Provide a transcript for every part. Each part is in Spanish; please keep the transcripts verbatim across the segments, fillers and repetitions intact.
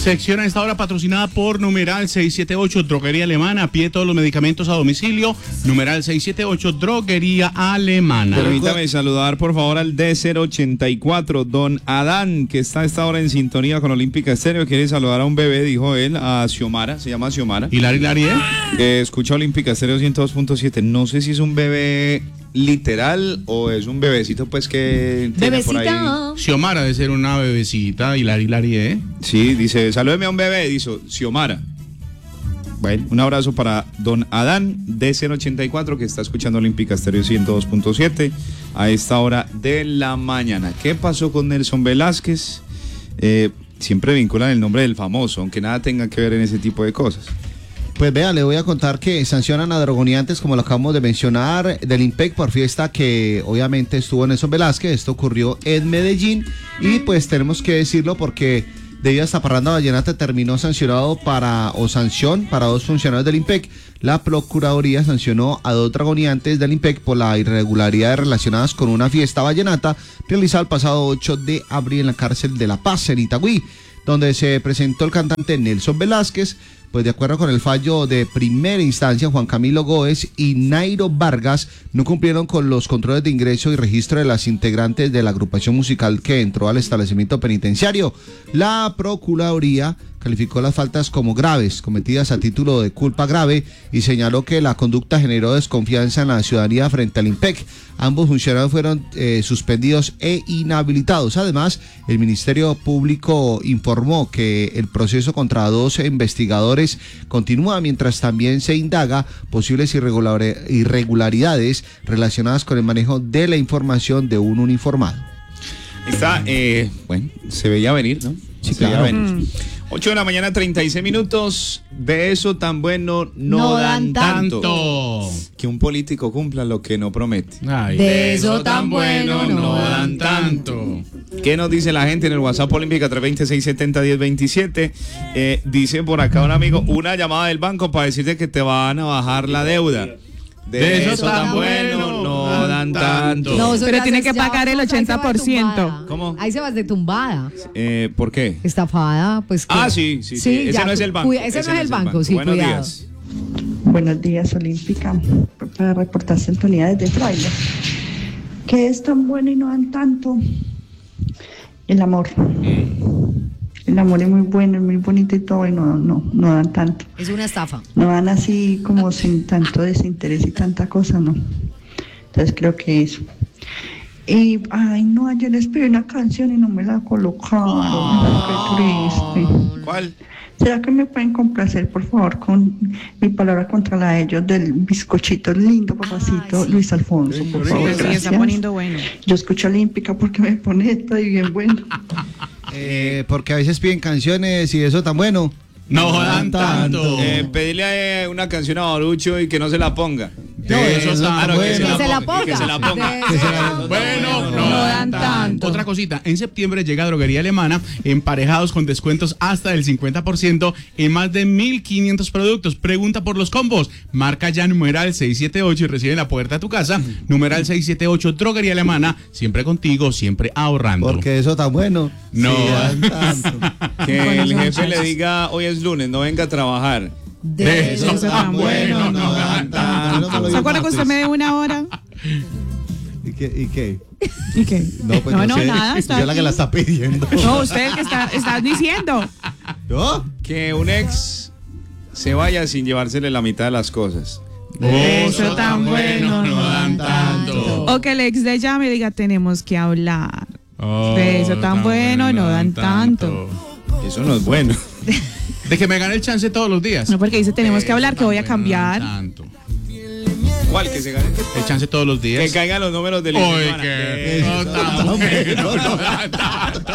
Sección a esta hora patrocinada por numeral seiscientos setenta y ocho, Droguería Alemana. A pie todos los medicamentos a domicilio. Numeral seiscientos setenta y ocho, Droguería Alemana. Permítame saludar por favor al D cero ochenta y cuatro, don Adán, que está a esta hora en sintonía con Olímpica Estéreo. Quiere saludar a un bebé, dijo él, a Xiomara, se llama Xiomara. ¿Y Lari Lari, eh? Que escucha Olímpica Estéreo ciento dos punto siete. No sé si es un bebé literal o es un bebecito pues que tiene por ahí. Xiomara debe ser una bebecita. ¿Y Lari Lari, eh? Sí, dice, salúdeme a un bebé, dice Xiomara. Bueno, un abrazo para don Adán D cero ochenta y cuatro, que está escuchando Olímpica Estéreo ciento dos punto siete a esta hora de la mañana. ¿Qué pasó con Nelson Velázquez? Eh, siempre vinculan el nombre del famoso, aunque nada tenga que ver en ese tipo de cosas. Pues vea, le voy a contar que sancionan a drogoniantes, como lo acabamos de mencionar, del IMPEC por fiesta que obviamente estuvo Nelson Velázquez. Esto ocurrió en Medellín y pues tenemos que decirlo porque debido a esta parranda vallenata terminó sancionado para, o sanción para dos funcionarios del IMPEC. La Procuraduría sancionó a dos dragoniantes del IMPEC por las irregularidades relacionadas con una fiesta vallenata realizada el pasado ocho de abril en la cárcel de La Paz, en Itagüí, donde se presentó el cantante Nelson Velázquez. Pues de acuerdo con el fallo de primera instancia, Juan Camilo Góez y Nairo Vargas no cumplieron con los controles de ingreso y registro de las integrantes de la agrupación musical que entró al establecimiento penitenciario. La Procuraduría calificó las faltas como graves, cometidas a título de culpa grave, y señaló que la conducta generó desconfianza en la ciudadanía frente al IMPEC. Ambos funcionarios fueron eh, suspendidos e inhabilitados. Además, el Ministerio Público informó que el proceso contra dos investigadores continúa, mientras también se indaga posibles irregular- irregularidades relacionadas con el manejo de la información de un uniformado. Está, eh, bueno, se veía venir, ¿no? Sí, se veía claro. venir. Mm. ocho de la mañana, treinta y seis minutos. De eso tan bueno no, No dan, dan tanto. Tanto. Que un político cumpla lo que no promete. Ay, De eso tan bueno no dan tanto. ¿Qué nos dice la gente en el WhatsApp Olímpica tres dos seis siete cero, uno cero dos siete? Eh, dice por acá un amigo, una llamada del banco para decirte que te van a bajar la deuda. De, De eso, eso tan tan bueno bueno no no dan dan tanto. tanto. eso Pero ya tiene se- que ya pagar el vamos, ahí se va ochenta por ciento. tumbada. ¿Cómo? Ahí se va de tumbada. Eh, ¿Por qué? Estafada, pues. Ah, que- sí, sí, sí. Ese ya, no es el banco. cuida- ese, no es el banco, sí, Buenos cuidado. días. Buenos días, Olímpica, para reportar sintonía desde Frailes. ¿Qué es tan bueno y no dan tanto? El amor. El amor es muy bueno, es muy bonito y todo, y no, no, no dan tanto. Es una estafa. No dan así como sin tanto desinterés y tanta cosa, no. Entonces creo que eso. Y, ay, no, ayer les pedí una canción y no me la colocaron. Qué triste. ¿Cuál? ¿Será que me pueden complacer, por favor, con mi palabra contra la de ellos del bizcochito lindo, papacito, Ay, sí. Luis Alfonso, por favor? Sí, está Gracias. poniendo bueno. Yo escucho Olímpica porque me pone esto y bien bueno. Eh, porque a veces piden canciones y eso tan bueno. No dan tanto. Eh, pedirle eh, una canción a Barucho y que no se la ponga. De eso tan Ah, no, que bueno. Que se la que ponga. se la ponga. De- Que se la- Bueno, no, No dan dan tanto. tanto. Otra cosita, en septiembre llega Droguería Alemana, emparejados con descuentos hasta del cincuenta por ciento en más de mil quinientos productos. Pregunta por los combos. Marca ya numeral seiscientos setenta y ocho y recibe en la puerta de tu casa. Numeral seiscientos setenta y ocho, Droguería Alemana, siempre contigo, siempre ahorrando. Porque eso tan bueno. No. Sí, dan tanto. Que el jefe le diga, hoy es lunes, no venga a trabajar. De eso Eso tan tan bueno, bueno, no dan tanto. ¿Se acuerda que usted me debe una hora? ¿Y qué? ¿Y qué? ¿Y qué? No, pues no, no, no, sé. nada. Está Yo la que aquí. la está pidiendo. No, usted el que está, está diciendo. ¿Yo? Que un ex se vaya sin llevársele la mitad de las cosas. De Eso tan bueno, no dan tanto. O que el ex de llame y diga, tenemos que hablar. Oh, De eso tan bueno, no dan tanto. Eso no es bueno. De que me gane el chance todos los días. No, porque dice, tenemos que hablar, que voy a cambiar. No dan tanto. ¿Cuál que se gane? El chance todos los días. Que caigan los números del Uy, semana. que De- no tan bueno, no dan tanto.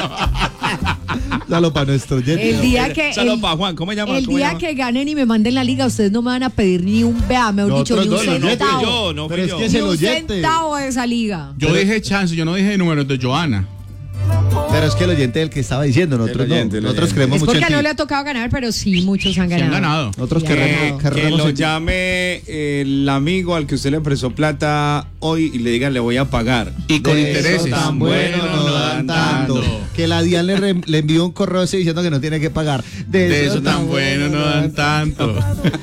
Dalo para nuestro oyente. El día que. Solo el- para Juan, ¿cómo se llama? El ¿Cómo día llama? que ganen y me manden la liga, ustedes no me van a pedir ni un, vea, mejor dicho, Nosotros ni un no, no, no, centavo. yo, no fui Pero es yo. que es Ni el un oyente. centavo de esa liga. Yo dije chance, yo no dije números de Joana. Pero es que el oyente es el que estaba diciendo, nosotros El oyente, no. el Nosotros oyente. creemos Es mucho en porque ti. no le ha tocado ganar, pero sí, muchos han Se han ganado. ganado. Nosotros Ya. queremos, Que queremos lo en ti. llame el amigo al que usted le prestó plata hoy y le diga le voy a pagar. Y con De eso intereses. tan bueno no dan tanto. Que la DIAN le, re- le envió un correo así diciendo que no tiene que pagar. De eso tan bueno no dan tanto.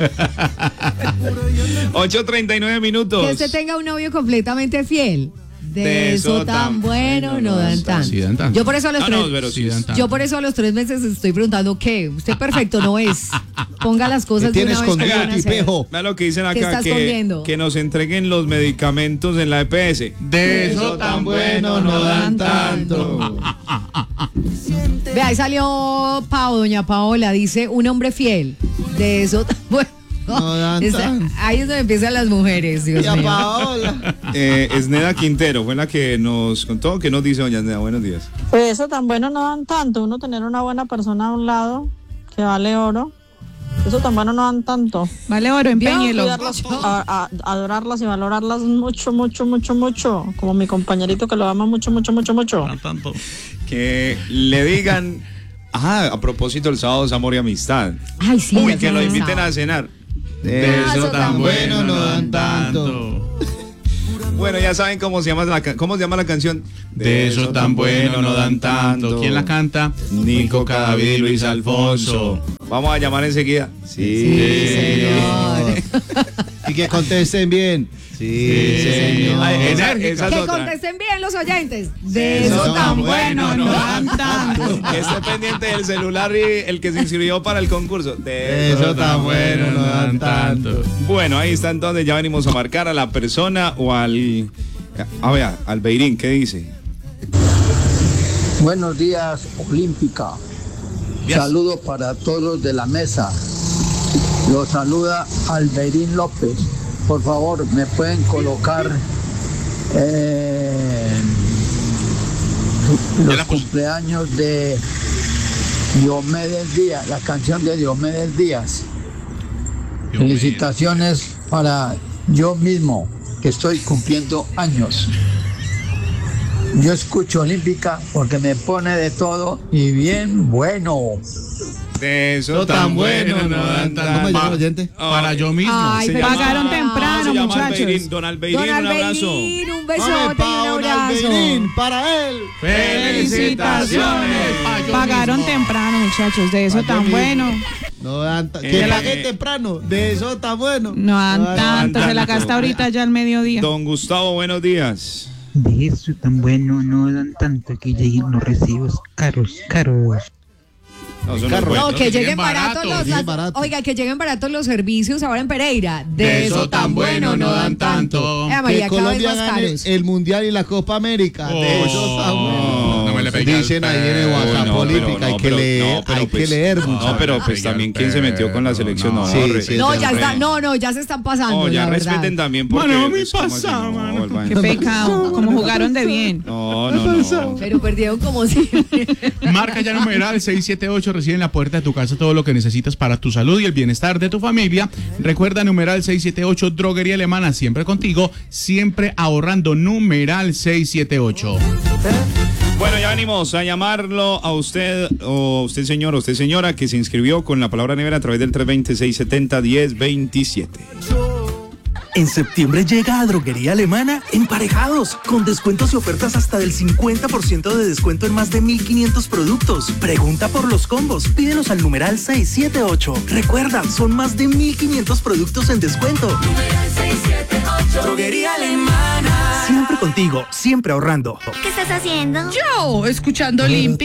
ocho treinta y nueve minutos. Que usted tenga un novio completamente fiel. De, eso tan bueno no dan tanto. Sí dan tanto. Yo por eso a los Ah, tres, no, pero sí. Sí dan tanto. yo por eso a los tres meses estoy preguntando qué. Usted perfecto no es. Ponga las cosas ¿Qué de tienes una vez como escondido, van a ser. tipejo? Vea lo que dicen ¿Qué acá, está que, escondiendo? que nos entreguen los medicamentos en la E P S. De eso tan bueno no dan tanto. Ve, ahí salió Pao, doña Paola, dice un hombre fiel. De eso tan bueno. No dan Esa- tanto. ahí es donde empiezan las mujeres, Dios Ya mío. Paola. Eh, Esneda Quintero fue la que nos contó. ¿Qué nos dice doña Esneda? Buenos días. Pues eso tan bueno no dan tanto. Uno tener una buena persona a un lado que vale oro. Eso tan bueno no dan tanto. Vale oro, empeñelo. Cuidarlas, a- a- adorarlas y valorarlas mucho, mucho, mucho, mucho. Como mi compañerito que lo ama mucho, mucho, mucho, mucho. Tanto. Que le digan, ah, a propósito el sábado es amor y amistad. Ay, sí. Uy, ya que lo se inviten sabe. a cenar. De eso tan bueno no dan tanto. Bueno, ya saben cómo se llama la, ca- cómo se llama la canción. De eso tan bueno no dan tanto. ¿Quién la canta? Nico Cadavid y Luis Alfonso. Vamos a llamar enseguida. Sí, señor. Y que contesten bien. Sí, señor. Ay, esa, Enérgica. esa es Que otra. contesten bien los oyentes. De Eso eso tan bueno no dan tanto. Que esté pendiente del celular y el que se inscribió para el concurso. De Eso tan bueno no dan tanto. Bueno, ahí está entonces, ya venimos a marcar a la persona o al... A ver, al Beirín, ¿qué dice? Buenos días, Olímpica. Días. Saludos para todos los de la mesa. Los saluda Alberín López. Por favor, me pueden colocar eh, Ya los la puse. cumpleaños de Diomedes Díaz, la canción de Diomedes Díaz. Felicitaciones para yo mismo, que estoy cumpliendo años. Yo escucho Olímpica porque me pone de todo y bien bueno. De eso No tan bueno no dan tanto. ¿Cómo se llama el oyente? Para yo mismo. Ay, Se pero llama- Pagaron temprano, se llama muchachos. Albeirín. Don Albeirín, Don un abrazo. Albeirín, un Vamos, besote y Paola un abrazo. Albeirín, para él. Felicitaciones. pa' yo Pagaron mismo. temprano, muchachos. De eso Pa' yo tan mismo. bueno. No dan ta- Eh, que eh, pague eh. temprano. De eso está bueno. No dan No dan tanto. Se la tanto. gasta ahorita ya al mediodía. Don Gustavo, buenos días. De eso tan bueno no dan tanto que lleguen los recibos caros, caros. No, eso no es Carro. bueno. No, que lleguen lleguen baratos baratos, los, lleguen las- baratos. oiga, que lleguen baratos los servicios ahora en Pereira. De eso tan bueno no dan tanto. Eh, María, Que cada vez Colombia más gane caros. el Mundial y la Copa América. Oh, de eso está bueno. no me le pegue al Dicen ahí en el perro. WhatsApp No, pero Política, no, hay que pero- leer, no, pero hay pues- que leer, No, muchachos. pero pues Pegue también al quién se metió con la perro, selección. no. No, Sí, re- sí, No, es ya hombre. está, no, no, ya se están pasando. No, ya la verdad. respeten también porque... Mano, mi es como pasa, así, no, mano. el Qué vaina. pecado. Como jugaron de bien. No, no, no. Pero perdieron como siempre. Marca ya numeral seis siete ocho, recibe en la puerta de tu casa todo lo que necesitas para tu salud y el bienestar de tu familia. Recuerda numeral seis siete ocho, Droguería Alemana, siempre contigo, siempre ahorrando. Numeral seis siete ocho. Bueno, ya venimos a llamarlo a usted, o usted señor, o usted señora, que se inscribió con la palabra nevera a través del tres dos cero, seis siete cero, uno cero dos siete. En septiembre llega a Droguería Alemana Emparejados, con descuentos y ofertas hasta del cincuenta por ciento de descuento en más de mil quinientos productos. Pregunta por los combos, pídelos al numeral seis siete ocho. Recuerda, son más de mil quinientos productos en descuento. Droguería Alemana. Siempre contigo, siempre ahorrando. ¿Qué estás haciendo? Yo, escuchando Olímpica.